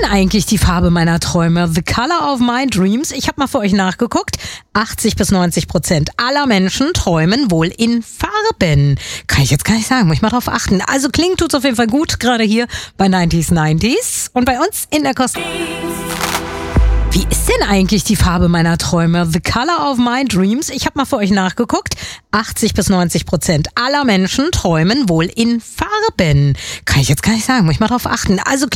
denn eigentlich die Farbe meiner Träume? The color of my dreams? Ich habe mal für euch nachgeguckt. 80-90% aller Menschen träumen wohl in Farben. Kann ich jetzt gar nicht sagen, muss ich mal drauf achten. Also klingt tut's auf jeden Fall gut, gerade hier bei 90s und bei uns in der Kost. Wie ist denn eigentlich die Farbe meiner Träume? The color of my dreams? Ich habe mal für euch nachgeguckt. 80-90% aller Menschen träumen wohl in Farben. Kann ich jetzt gar nicht sagen, muss ich mal drauf achten. Also